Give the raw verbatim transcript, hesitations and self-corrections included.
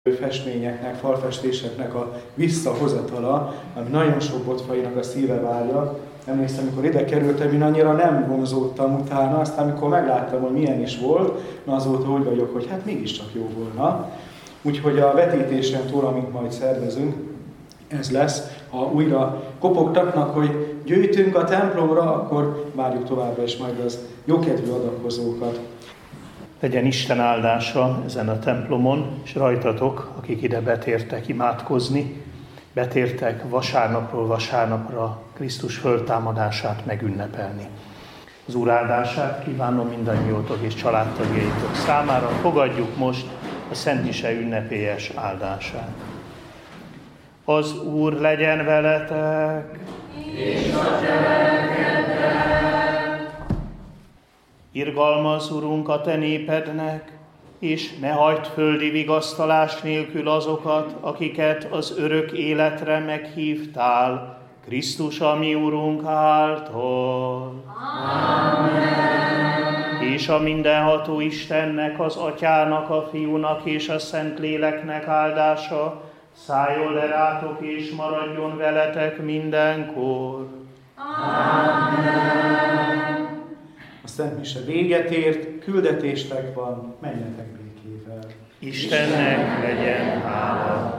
festményeknek, falfestéseknek a visszahozatala, ami nagyon sok botfainak a szíve várja. Emlékszem, amikor ide kerültem, én annyira nem vonzódtam utána, aztán amikor megláttam, hogy milyen is volt, na azóta úgy vagyok, hogy hát mégiscsak jó volna. Úgyhogy a vetítésen túl, amit majd szervezünk, ez lesz, ha újra kopogtatnak, hogy gyűjtünk a templomra, akkor várjuk továbbra is majd az jókedvű adakozókat. Legyen Isten áldása ezen a templomon, és rajtatok, akik ide betértek imádkozni, betértek vasárnapról vasárnapra Krisztus föltámadását megünnepelni. Az Úr áldását kívánom mindannyiótok és családtagjaitok számára. Fogadjuk most a Szent Mise ünnepélyes áldását. Az Úr legyen veletek! És a te lelkeddel! Irgalmaz, Urunk, a te népednek, és ne hagyd földi vigasztalás nélkül azokat, akiket az örök életre meghívtál, Krisztus, a mi Urunk által. Amen. És a mindenható Istennek, az Atyának, a Fiúnak és a Szentléleknek áldása szálljon le rátok és maradjon veletek mindenkor. Amen. A Szent Mise véget ért, küldetéstek van, menjetek békével. Istennek legyen hála.